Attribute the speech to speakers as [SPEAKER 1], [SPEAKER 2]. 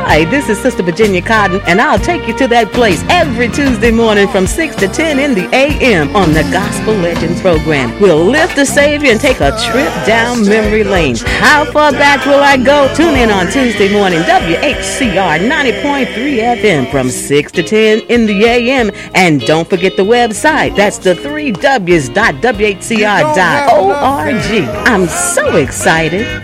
[SPEAKER 1] Hi, this is Sister Virginia Cotton, and I'll take you to that place every Tuesday morning from 6 to 10 in the a.m. on the Gospel Legends program. We'll lift the Savior and take a trip down memory lane. How far back will I go? Tune in on Tuesday morning, WHCR 90.3 FM from 6 to 10 in the a.m. And don't forget the website. That's the 3Ws.WHCR.org. I'm so excited.